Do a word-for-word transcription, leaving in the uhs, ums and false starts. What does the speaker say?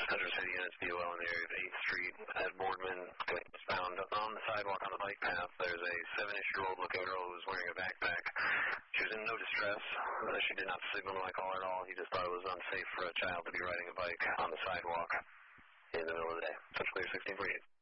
Central City Units D O L in the area of eighth Street at Boardman. Was found on the sidewalk on the bike path. There's a seven-ish-year-old looking girl who was wearing a backpack. She was in no distress. Uh, she did not signal to my caller at all. He just thought it was unsafe for a child to be riding a bike on the sidewalk in the middle of the day. Central Clear sixteen forty-eight.